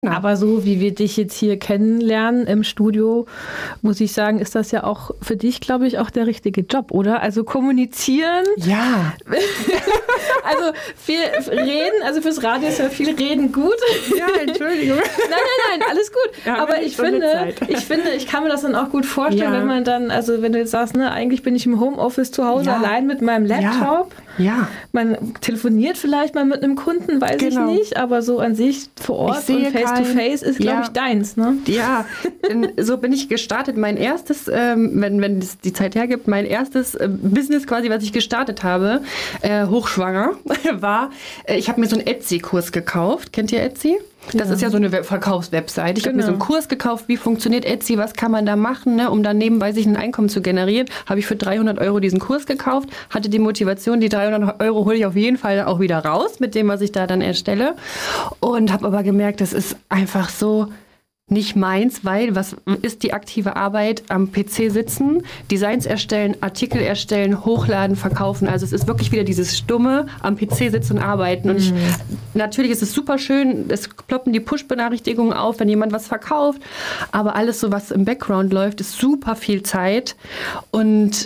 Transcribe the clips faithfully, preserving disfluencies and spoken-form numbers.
Ja. Aber so wie wir dich jetzt hier kennenlernen im Studio, muss ich sagen, ist das ja auch für dich, glaube ich, auch der richtige Job, oder? Also kommunizieren. Ja. Also viel reden, also fürs Radio ist ja viel reden gut. Ja, Entschuldigung. Nein, nein, nein, alles gut. Ja, aber ich finde, ich finde, ich kann mir das dann auch gut vorstellen, ja. wenn man dann, also wenn du jetzt sagst, ne, eigentlich bin ich im Homeoffice zu Hause ja. allein mit meinem Laptop. Ja. ja. Man telefoniert vielleicht mal mit einem Kunden, weiß genau. ich nicht, aber so an sich vor Ort und face to face ist, glaube ja. ich, deins, ne? Ja, so bin ich gestartet. Mein erstes, ähm, wenn, wenn es die Zeit hergibt, mein erstes äh, Business quasi, was ich gestartet habe, äh, hochschwanger, war, äh, ich habe mir so einen Etsy-Kurs gekauft. Kennt ihr Etsy? Das ja. ist ja so eine Verkaufswebsite. Ich genau. habe mir so einen Kurs gekauft, wie funktioniert Etsy, was kann man da machen, ne, um dann nebenbei sich ein Einkommen zu generieren. Habe ich für dreihundert Euro diesen Kurs gekauft, hatte die Motivation, die dreihundert Euro hole ich auf jeden Fall auch wieder raus mit dem, was ich da dann erstelle. Und habe aber gemerkt, das ist einfach so nicht meins, weil was ist die aktive Arbeit am P C sitzen, Designs erstellen, Artikel erstellen, hochladen, verkaufen. Also es ist wirklich wieder dieses stumme am P C sitzen und arbeiten. Und ich, natürlich ist es super schön, es ploppen die Push-Benachrichtigungen auf, wenn jemand was verkauft. Aber alles so, was im Background läuft, ist super viel Zeit. Und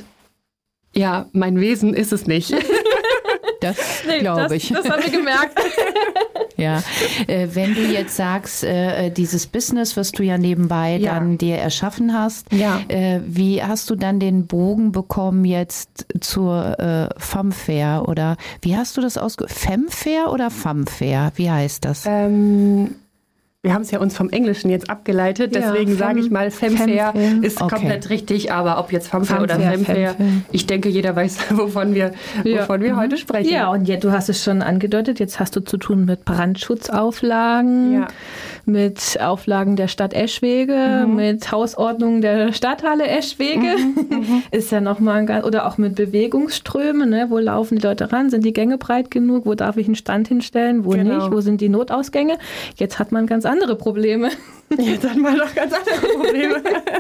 ja, mein Wesen ist es nicht. Das nee, glaube ich. Das haben wir gemerkt. Ja, äh, wenn du jetzt sagst, äh, dieses Business, was du ja nebenbei ja. dann dir erschaffen hast, ja. äh, wie hast du dann den Bogen bekommen jetzt zur äh, Femfair oder wie hast du das ausge... Femfair oder Femfair? Wie heißt das? Ähm... Wir haben es ja uns vom Englischen jetzt abgeleitet, deswegen ja, sage ich mal, Femfair ist okay. komplett richtig, aber ob jetzt Femfair oder Femfair, ich denke, jeder weiß, wovon wir, ja. wovon wir mhm. heute sprechen. Ja, und ja, du hast es schon angedeutet, jetzt hast du zu tun mit Brandschutzauflagen, ja. mit Auflagen der Stadt Eschwege, mhm. mit Hausordnung der Stadthalle Eschwege, mhm. ist ja nochmal ein ganz, oder auch mit Bewegungsströmen, ne? Wo laufen die Leute ran, sind die Gänge breit genug, wo darf ich einen Stand hinstellen, wo genau. nicht, wo sind die Notausgänge, jetzt hat man ganz andere Probleme. Jetzt hat man doch ganz andere Probleme.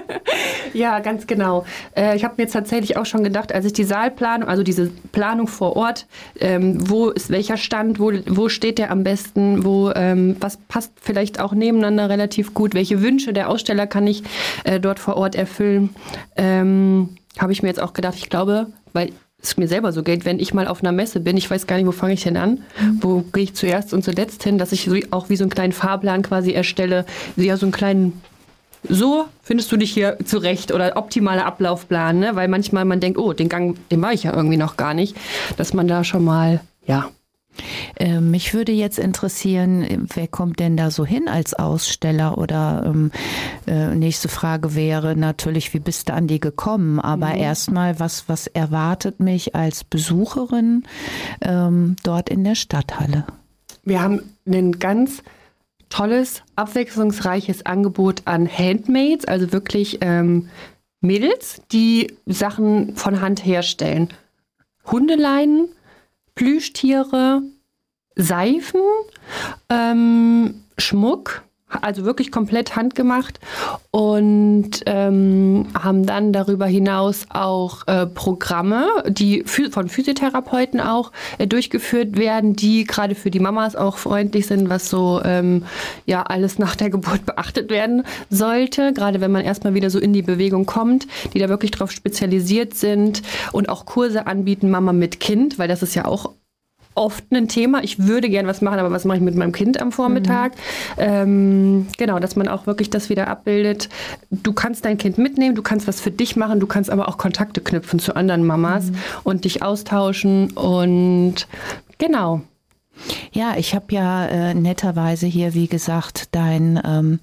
Ja, ganz genau. Äh, ich habe mir jetzt tatsächlich auch schon gedacht, als ich die Saalplanung, also diese Planung vor Ort, ähm, wo ist welcher Stand, wo, wo steht der am besten, wo ähm, was passt vielleicht auch nebeneinander relativ gut, welche Wünsche der Aussteller kann ich äh, dort vor Ort erfüllen, ähm, habe ich mir jetzt auch gedacht, ich glaube, weil es mir selber so geht, wenn ich mal auf einer Messe bin, ich weiß gar nicht, wo fange ich denn an, mhm. wo gehe ich zuerst und zuletzt hin, dass ich so, auch wie so einen kleinen Fahrplan quasi erstelle, ja, so einen kleinen, so findest du dich hier zurecht oder optimaler Ablaufplan, ne? Weil manchmal man denkt, oh, den Gang, den war ich ja irgendwie noch gar nicht, dass man da schon mal, ja. Äh, mich würde jetzt interessieren, wer kommt denn da so hin als Aussteller? Oder ähm, äh, nächste Frage wäre natürlich, wie bist du an die gekommen? Aber mhm. erstmal, was, was erwartet mich als Besucherin ähm, dort in der Stadthalle? Wir haben ein ganz tolles, abwechslungsreiches Angebot an Handmaids, also wirklich ähm, Mädels, die Sachen von Hand herstellen. Hundeleinen, Plüschtiere, Seifen, ähm, Schmuck, also wirklich komplett handgemacht und ähm, haben dann darüber hinaus auch äh, Programme, die für, von Physiotherapeuten auch äh, durchgeführt werden, die gerade für die Mamas auch freundlich sind, was so ähm, ja alles nach der Geburt beachtet werden sollte, gerade wenn man erstmal wieder so in die Bewegung kommt, die da wirklich drauf spezialisiert sind und auch Kurse anbieten, Mama mit Kind, weil das ist ja auch oft ein Thema. Ich würde gern was machen, aber was mache ich mit meinem Kind am Vormittag? Mhm. Ähm, genau, dass man auch wirklich das wieder abbildet. Du kannst dein Kind mitnehmen, du kannst was für dich machen, du kannst aber auch Kontakte knüpfen zu anderen Mamas mhm. und dich austauschen und genau. Ja, ich habe ja äh, netterweise hier, wie gesagt, dein ähm,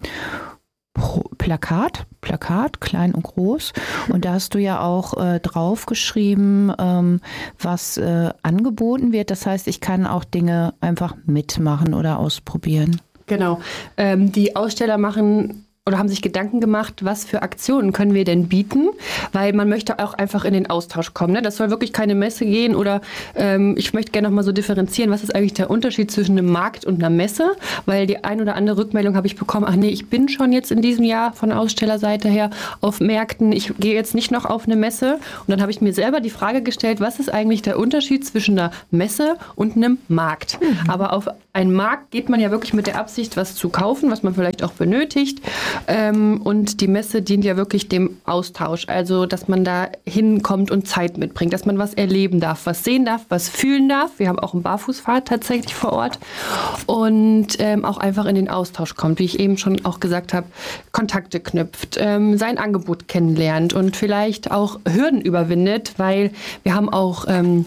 Plakat, Plakat, klein und groß. Und da hast du ja auch äh, draufgeschrieben, ähm, was äh, angeboten wird. Das heißt, ich kann auch Dinge einfach mitmachen oder ausprobieren. Genau. Ähm, die Aussteller machen oder haben sich Gedanken gemacht, was für Aktionen können wir denn bieten, weil man möchte auch einfach in den Austausch kommen. Ne? Das soll wirklich keine Messe gehen oder ähm, ich möchte gerne noch mal so differenzieren, was ist eigentlich der Unterschied zwischen einem Markt und einer Messe, weil die ein oder andere Rückmeldung habe ich bekommen, ach nee, ich bin schon jetzt in diesem Jahr von Ausstellerseite her auf Märkten, ich gehe jetzt nicht noch auf eine Messe und dann habe ich mir selber die Frage gestellt, was ist eigentlich der Unterschied zwischen einer Messe und einem Markt? Mhm. Aber auf einen Markt geht man ja wirklich mit der Absicht, was zu kaufen, was man vielleicht auch benötigt. Ähm, und die Messe dient ja wirklich dem Austausch. Also, dass man da hinkommt und Zeit mitbringt, dass man was erleben darf, was sehen darf, was fühlen darf. Wir haben auch einen Barfußpfad tatsächlich vor Ort. Und ähm, auch einfach in den Austausch kommt, wie ich eben schon auch gesagt habe, Kontakte knüpft, ähm, sein Angebot kennenlernt und vielleicht auch Hürden überwindet, weil wir haben auch ähm,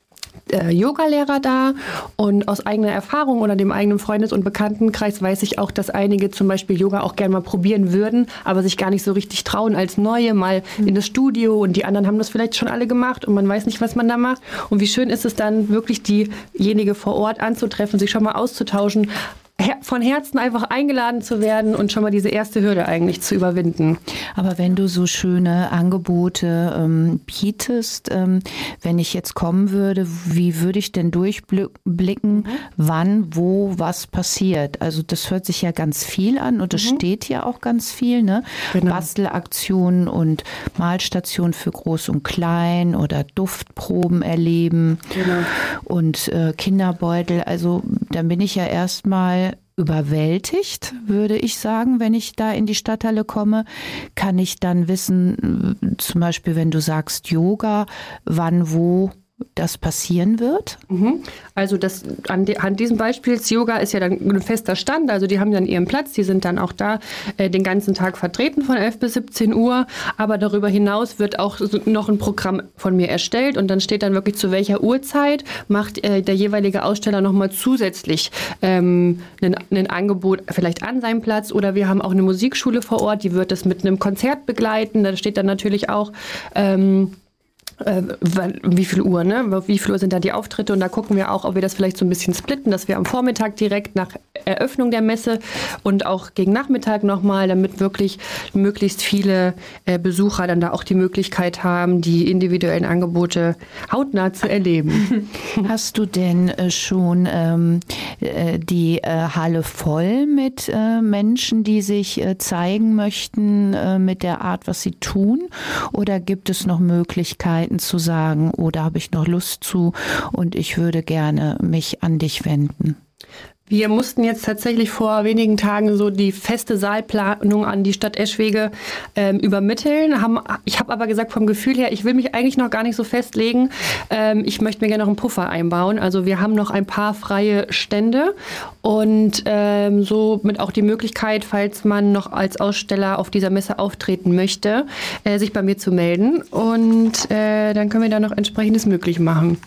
äh, Yoga-Lehrer da und aus eigener Erfahrung oder dem eigenen Freundes- und Bekanntenkreis weiß ich auch, dass einige zum Beispiel Yoga auch gerne mal probieren würden, aber sich gar nicht so richtig trauen als Neue mal mhm. in das Studio und die anderen haben das vielleicht schon alle gemacht und man weiß nicht, was man da macht. Und wie schön ist es dann wirklich, diejenige vor Ort anzutreffen, sich schon mal auszutauschen, von Herzen einfach eingeladen zu werden und schon mal diese erste Hürde eigentlich zu überwinden. Aber wenn du so schöne Angebote ähm, bietest, ähm, wenn ich jetzt kommen würde, wie würde ich denn durchblicken, mhm. wann, wo, was passiert? Also das hört sich ja ganz viel an und es mhm. steht ja auch ganz viel, ne? Genau. Bastelaktionen und Malstationen für Groß und Klein oder Duftproben erleben genau. und äh, Kinderbeutel. Also dann bin ich ja erstmal überwältigt, würde ich sagen, wenn ich da in die Stadthalle komme. Kann ich dann wissen, zum Beispiel, wenn du sagst Yoga, wann, wo das passieren wird? Also das an, de, an diesem Beispiel, Yoga ist ja dann ein fester Stand, also die haben dann ihren Platz, die sind dann auch da äh, den ganzen Tag vertreten von elf bis siebzehn Uhr, aber darüber hinaus wird auch so noch ein Programm von mir erstellt und dann steht dann wirklich zu welcher Uhrzeit macht äh, der jeweilige Aussteller nochmal zusätzlich ähm, ein, ein Angebot vielleicht an seinem Platz oder wir haben auch eine Musikschule vor Ort, die wird das mit einem Konzert begleiten, da steht dann natürlich auch ähm, Äh, wie viel Uhr, ne? Wie viel Uhr sind da die Auftritte? Und da gucken wir auch, ob wir das vielleicht so ein bisschen splitten, dass wir am Vormittag direkt nach Eröffnung der Messe und auch gegen Nachmittag nochmal, damit wirklich möglichst viele äh, Besucher dann da auch die Möglichkeit haben, die individuellen Angebote hautnah zu erleben. Hast du denn äh, schon ähm, äh, die äh, Halle voll mit äh, Menschen, die sich äh, zeigen möchten äh, mit der Art, was sie tun? Oder gibt es noch Möglichkeiten, zu sagen, oh, da habe ich noch Lust zu und ich würde gerne mich an dich wenden? Wir mussten jetzt tatsächlich vor wenigen Tagen so die feste Saalplanung an die Stadt Eschwege ähm, übermitteln. Haben, ich habe aber gesagt, vom Gefühl her, ich will mich eigentlich noch gar nicht so festlegen. Ähm, ich möchte mir gerne noch einen Puffer einbauen. Also wir haben noch ein paar freie Stände und ähm, somit auch die Möglichkeit, falls man noch als Aussteller auf dieser Messe auftreten möchte, äh, sich bei mir zu melden. Und äh, dann können wir da noch Entsprechendes möglich machen.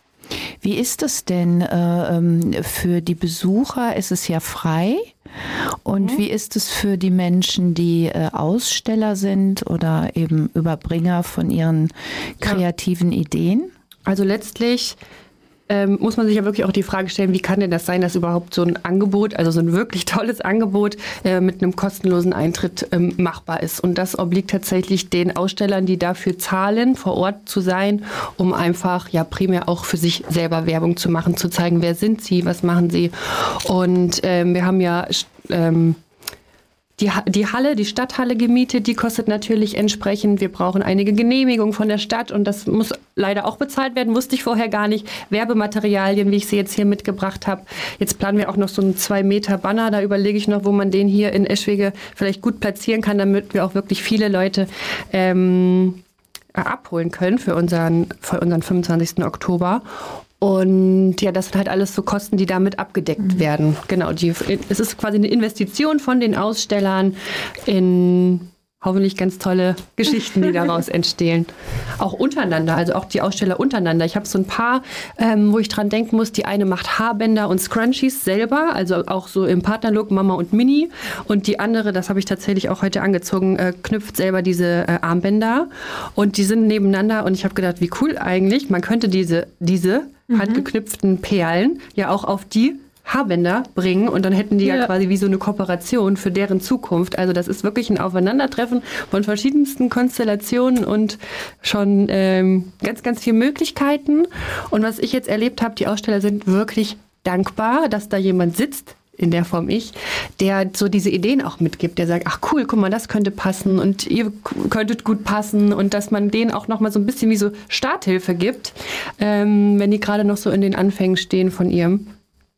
Wie ist es denn äh, für die Besucher? Ist es ja frei? Und mhm. wie ist es für die Menschen, die äh, Aussteller sind oder eben Überbringer von ihren kreativen ja. Ideen? Also letztlich ähm, muss man sich ja wirklich auch die Frage stellen, wie kann denn das sein, dass überhaupt so ein Angebot, also so ein wirklich tolles Angebot äh, mit einem kostenlosen Eintritt ähm, machbar ist. Und das obliegt tatsächlich den Ausstellern, die dafür zahlen, vor Ort zu sein, um einfach ja primär auch für sich selber Werbung zu machen, zu zeigen, wer sind sie, was machen sie. Und ähm, wir haben ja ähm, Die, die Halle, die Stadthalle gemietet, die kostet natürlich entsprechend. Wir brauchen einige Genehmigungen von der Stadt und das muss leider auch bezahlt werden, wusste ich vorher gar nicht. Werbematerialien, wie ich sie jetzt hier mitgebracht habe. Jetzt planen wir auch noch so einen zwei Meter Banner, da überlege ich noch, wo man den hier in Eschwege vielleicht gut platzieren kann, damit wir auch wirklich viele Leute ähm, abholen können für unseren, für unseren fünfundzwanzigsten Oktober. Und ja, das sind halt alles so Kosten, die damit abgedeckt mhm. werden. Genau, die, es ist quasi eine Investition von den Ausstellern in hoffentlich ganz tolle Geschichten, die daraus entstehen. Auch untereinander, also auch die Aussteller untereinander. Ich habe so ein paar, ähm, wo ich dran denken muss. Die eine macht Haarbänder und Scrunchies selber, also auch so im Partnerlook Mama und Mini. Und die andere, das habe ich tatsächlich auch heute angezogen, äh, knüpft selber diese äh, Armbänder. Und die sind nebeneinander und ich habe gedacht, wie cool eigentlich. Man könnte diese, diese mhm. handgeknüpften Perlen ja auch auf die Haarbänder bringen und dann hätten die ja. ja quasi wie so eine Kooperation für deren Zukunft. Also das ist wirklich ein Aufeinandertreffen von verschiedensten Konstellationen und schon ähm, ganz, ganz viele Möglichkeiten. Und was ich jetzt erlebt habe, die Aussteller sind wirklich dankbar, dass da jemand sitzt, in der Form ich, der so diese Ideen auch mitgibt, der sagt, ach cool, guck mal, das könnte passen und ihr könntet gut passen und dass man denen auch noch mal so ein bisschen wie so Starthilfe gibt, ähm, wenn die gerade noch so in den Anfängen stehen von ihrem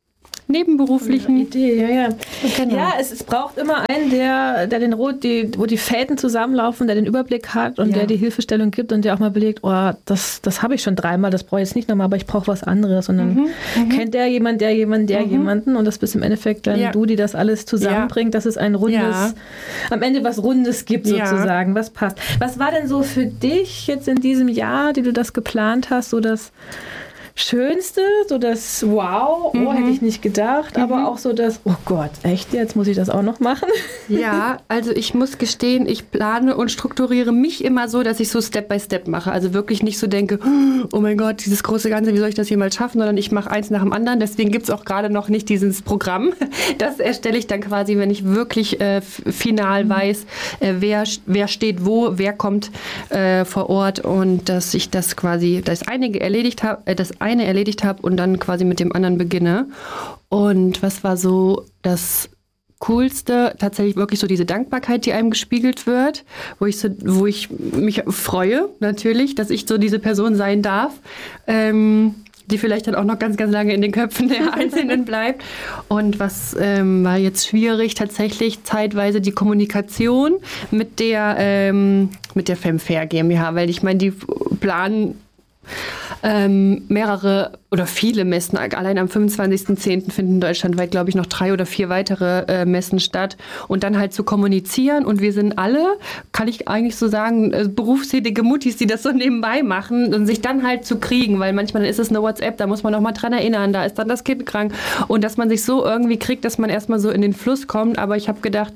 nebenberuflichen Idee. Ja, ja. Genau. Ja, es, es braucht immer einen, der, der den Rot, die, wo die Fäden zusammenlaufen, der den Überblick hat und ja. der die Hilfestellung gibt und der auch mal belegt, oh, das, das habe ich schon dreimal, das brauche ich jetzt nicht nochmal, aber ich brauche was anderes. Und dann mhm, kennt der jemand, der jemand, der mhm. jemanden und das bist im Endeffekt dann ja. du, die das alles zusammenbringt, dass es ein rundes, ja. am Ende was Rundes gibt sozusagen, ja. was passt. Was war denn so für dich jetzt in diesem Jahr, die du das geplant hast, so das Schönste, so das Wow, oh, mhm. hätte ich nicht gedacht, mhm. aber auch so das, oh Gott, echt, jetzt muss ich das auch noch machen? Ja, also ich muss gestehen, ich plane und strukturiere mich immer so, dass ich so Step by Step mache. Also wirklich nicht so denke, oh mein Gott, dieses große Ganze, wie soll ich das jemals schaffen, sondern ich mache eins nach dem anderen. Deswegen gibt es auch gerade noch nicht dieses Programm. Das erstelle ich dann quasi, wenn ich wirklich äh, final mhm. weiß, äh, wer, wer steht wo, wer kommt äh, vor Ort und dass ich das quasi, das einige erledigt habe, äh, das eine erledigt habe und dann quasi mit dem anderen beginne. Und was war so das Coolste? Tatsächlich wirklich so diese Dankbarkeit, die einem gespiegelt wird, wo ich, so, wo ich mich freue, natürlich, dass ich so diese Person sein darf, ähm, die vielleicht dann auch noch ganz, ganz lange in den Köpfen der Einzelnen bleibt. Und was ähm, war jetzt schwierig? Tatsächlich zeitweise die Kommunikation mit der, ähm, mit der Femfair GmbH, weil ich meine, die planen Ähm, mehrere oder viele Messen, allein am fünfundzwanzigsten zehnten finden deutschlandweit, glaube ich, noch drei oder vier weitere äh, Messen statt und dann halt zu kommunizieren und wir sind alle, kann ich eigentlich so sagen, äh, berufstätige Muttis, die das so nebenbei machen und sich dann halt zu kriegen, weil manchmal ist es eine WhatsApp, da muss man noch mal dran erinnern, da ist dann das Kind krank und dass man sich so irgendwie kriegt, dass man erstmal so in den Fluss kommt, aber ich habe gedacht,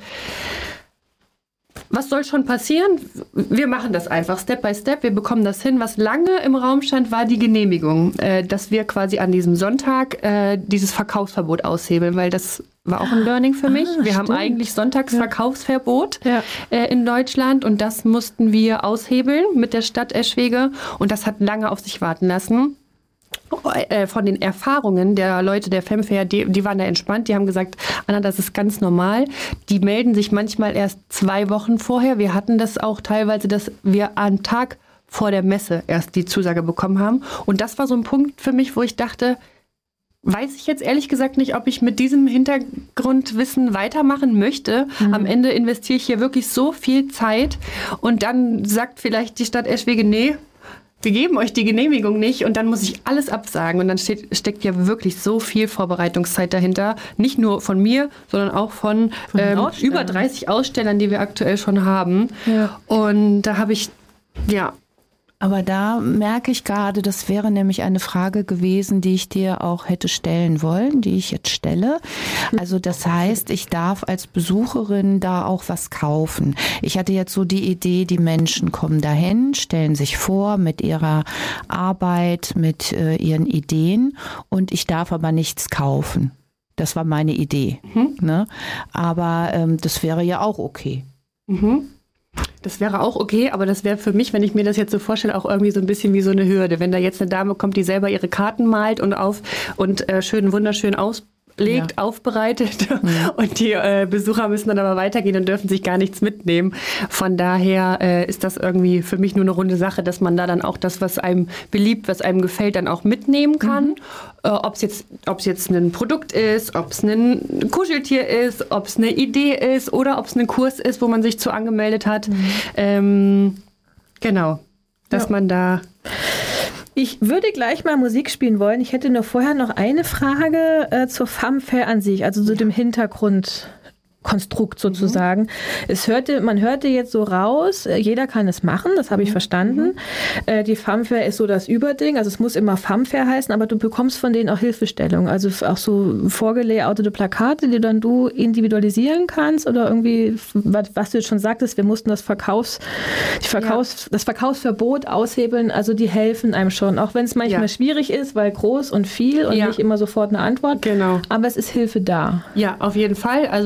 was soll schon passieren? Wir machen das einfach Step by Step. Wir bekommen das hin. Was lange im Raum stand, war die Genehmigung, äh, dass wir quasi an diesem Sonntag äh, dieses Verkaufsverbot aushebeln, weil das war auch ein Learning für mich. Ah, wir stimmt. haben eigentlich Sonntagsverkaufsverbot ja. äh, in Deutschland und das mussten wir aushebeln mit der Stadt Eschwege und das hat lange auf sich warten lassen. Von den Erfahrungen der Leute der Femfair, die, die waren da entspannt, die haben gesagt, Anna, das ist ganz normal. Die melden sich manchmal erst zwei Wochen vorher. Wir hatten das auch teilweise, dass wir am Tag vor der Messe erst die Zusage bekommen haben. Und das war so ein Punkt für mich, wo ich dachte, weiß ich jetzt ehrlich gesagt nicht, ob ich mit diesem Hintergrundwissen weitermachen möchte. Mhm. Am Ende investiere ich hier wirklich so viel Zeit und dann sagt vielleicht die Stadt Eschwege, nee, wir geben euch die Genehmigung nicht und dann muss ich alles absagen. Und dann steht, steckt ja wirklich so viel Vorbereitungszeit dahinter. Nicht nur von mir, sondern auch von, von ähm, über dreißig Ausstellern, die wir aktuell schon haben. Ja. Und da habe ich, ja... Aber da merke ich gerade, das wäre nämlich eine Frage gewesen, die ich dir auch hätte stellen wollen, die ich jetzt stelle. Also das heißt, ich darf als Besucherin da auch was kaufen. Ich hatte jetzt so die Idee, die Menschen kommen dahin, stellen sich vor mit ihrer Arbeit, mit äh, ihren Ideen und ich darf aber nichts kaufen. Das war meine Idee. Mhm. Ne? Aber ähm, das wäre ja auch okay. Mhm. Das wäre auch okay, aber das wäre für mich, wenn ich mir das jetzt so vorstelle, auch irgendwie so ein bisschen wie so eine Hürde. Wenn da jetzt eine Dame kommt, die selber ihre Karten malt und auf und äh, schön wunderschön auslegt, ja. aufbereitet ja. und die äh, Besucher müssen dann aber weitergehen und dürfen sich gar nichts mitnehmen. Von daher äh, ist das irgendwie für mich nur eine runde Sache, dass man da dann auch das, was einem beliebt, was einem gefällt, dann auch mitnehmen kann. Mhm. Äh, ob es jetzt, ob's jetzt ein Produkt ist, ob es ein Kuscheltier ist, ob es eine Idee ist oder ob es ein Kurs ist, wo man sich zu angemeldet hat. Mhm. Ähm, genau, dass ja. man da... Ich würde gleich mal Musik spielen wollen. Ich hätte nur vorher noch eine Frage äh, zur Femfair an sich, also zu dem Hintergrundkonstrukt sozusagen. Mhm. Es hörte, man hörte jetzt so raus, jeder kann es machen, das habe ich mhm. verstanden. Mhm. Äh, die Femfair ist so das Überding, also es muss immer Femfair heißen, aber du bekommst von denen auch Hilfestellung, also auch so vorgelayoutete Plakate, die dann du individualisieren kannst oder irgendwie, was, was du jetzt schon sagtest, wir mussten das Verkaufs, die Verkaufs, ja. das Verkaufsverbot aushebeln, also die helfen einem schon, auch wenn es manchmal ja. schwierig ist, weil groß und viel und ja. nicht immer sofort eine Antwort, genau. aber es ist Hilfe da. Ja, auf jeden Fall, also ich sag auch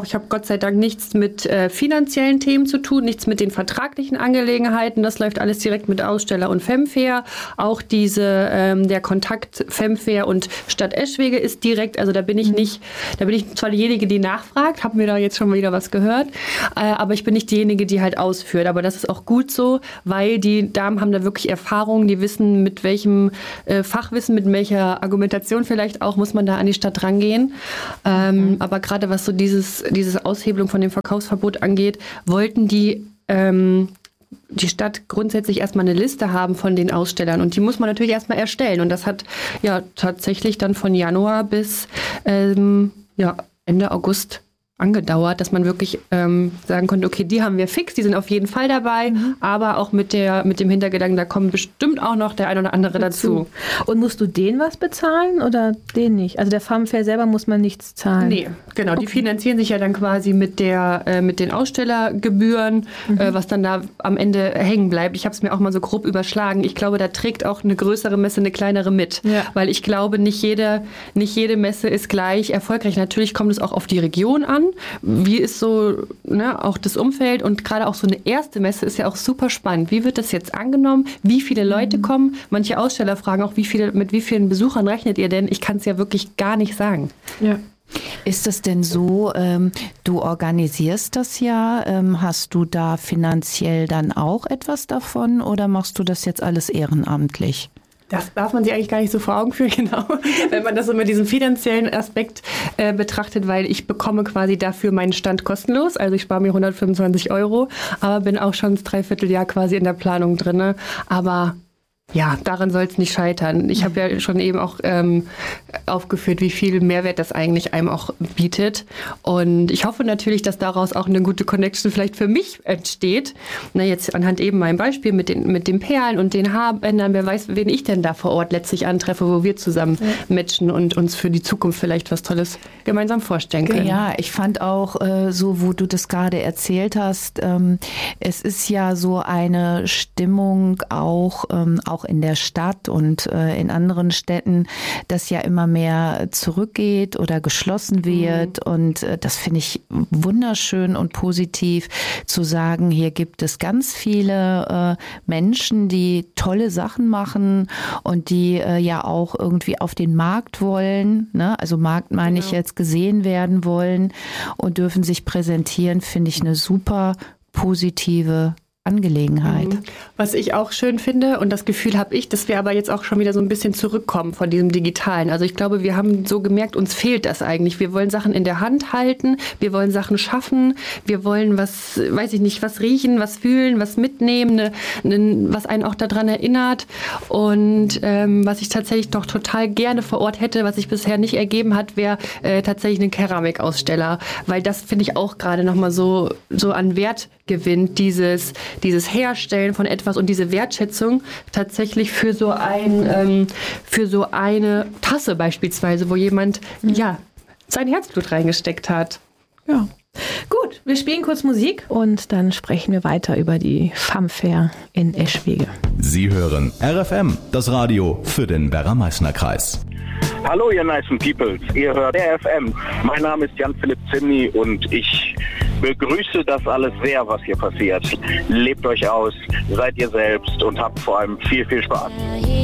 auch, ich habe Gott sei Dank nichts mit äh, finanziellen Themen zu tun, nichts mit den vertraglichen Angelegenheiten. Das läuft alles direkt mit Aussteller und Femfair. Auch diese, ähm, der Kontakt Femfair und Stadt Eschwege ist direkt, also da bin ich nicht, da bin ich zwar diejenige, die nachfragt, habe mir da jetzt schon mal wieder was gehört, äh, aber ich bin nicht diejenige, die halt ausführt. Aber das ist auch gut so, weil die Damen haben da wirklich Erfahrung, die wissen, mit welchem äh, Fachwissen, mit welcher Argumentation vielleicht auch, muss man da an die Stadt rangehen. Ähm, mhm. Aber gerade was so dieses, diese Aushebelung von dem Verkaufsverbot angeht, wollten die ähm, die Stadt grundsätzlich erstmal eine Liste haben von den Ausstellern und die muss man natürlich erstmal erstellen und das hat ja tatsächlich dann von Januar bis ähm, ja, Ende August angedauert, dass man wirklich ähm, sagen konnte, okay, die haben wir fix, die sind auf jeden Fall dabei, mhm. aber auch mit der mit dem Hintergedanken, da kommen bestimmt auch noch der ein oder andere dazu. dazu. Und musst du den was bezahlen oder den nicht? Also der Farmfair selber muss man nichts zahlen? Nee, genau, okay. Die finanzieren sich ja dann quasi mit der äh, mit den Ausstellergebühren, mhm. äh, was dann da am Ende hängen bleibt. Ich habe es mir auch mal so grob überschlagen. Ich glaube, da trägt auch eine größere Messe eine kleinere mit, ja. weil ich glaube, nicht jede, nicht jede Messe ist gleich erfolgreich. Natürlich kommt es auch auf die Region an. Wie ist so ne, auch das Umfeld und gerade auch so eine erste Messe ist ja auch super spannend. Wie wird das jetzt angenommen? Wie viele Leute mhm. kommen? Manche Aussteller fragen auch, wie viele, mit wie vielen Besuchern rechnet ihr denn? Ich kann es ja wirklich gar nicht sagen. Ja. Ist es denn so, ähm, du organisierst das ja, ähm, hast du da finanziell dann auch etwas davon oder machst du das jetzt alles ehrenamtlich? Das darf man sich eigentlich gar nicht so vor Augen führen, genau, wenn man das so mit diesem finanziellen Aspekt äh, betrachtet, weil ich bekomme quasi dafür meinen Stand kostenlos, also ich spare mir hundertfünfundzwanzig Euro, aber bin auch schon das Dreivierteljahr quasi in der Planung drin, aber ja, daran soll es nicht scheitern. Ich habe ja schon eben auch ähm, aufgeführt, wie viel Mehrwert das eigentlich einem auch bietet. Und ich hoffe natürlich, dass daraus auch eine gute Connection vielleicht für mich entsteht. Na, jetzt anhand eben meinem Beispiel mit den, mit den Perlen und den Haarbändern. Wer weiß, wen ich denn da vor Ort letztlich antreffe, wo wir zusammen ja. matchen und uns für die Zukunft vielleicht was Tolles gemeinsam vorstellen können. Ja, ich fand auch äh, so, wo du das gerade erzählt hast, ähm, es ist ja so eine Stimmung auch, ähm, auch in der Stadt und äh, in anderen Städten, dass ja immer mehr zurückgeht oder geschlossen wird. Mhm. Und äh, das finde ich wunderschön und positiv zu sagen, hier gibt es ganz viele äh, Menschen, die tolle Sachen machen und die äh, ja auch irgendwie auf den Markt wollen. Ne? Also Markt meine genau. ich jetzt gesehen werden wollen und dürfen sich präsentieren, finde ich eine super positive Angelegenheit. Was ich auch schön finde und das Gefühl habe ich, dass wir aber jetzt auch schon wieder so ein bisschen zurückkommen von diesem Digitalen. Also ich glaube, wir haben so gemerkt, uns fehlt das eigentlich. Wir wollen Sachen in der Hand halten, wir wollen Sachen schaffen, wir wollen was, weiß ich nicht, was riechen, was fühlen, was mitnehmen, ne, ne, was einen auch daran erinnert. Und ähm, was ich tatsächlich doch total gerne vor Ort hätte, was sich bisher nicht ergeben hat, wäre äh, tatsächlich ein Keramikaussteller. Weil das finde ich auch gerade nochmal so, so an Wert gewinnt, dieses dieses Herstellen von etwas und diese Wertschätzung tatsächlich für so ein ähm, für so eine Tasse beispielsweise, wo jemand mhm. ja sein Herzblut reingesteckt hat. Ja. Gut, wir spielen kurz Musik und dann sprechen wir weiter über die Farmfair in Eschwege. Sie hören R F M, das Radio für den Werra-Meißner-Kreis. Hallo ihr nicen Peoples, ihr hört R F M. Mein Name ist Jan-Philipp Zimny und ich begrüße das alles sehr, was hier passiert. Lebt euch aus, seid ihr selbst und habt vor allem viel, viel Spaß.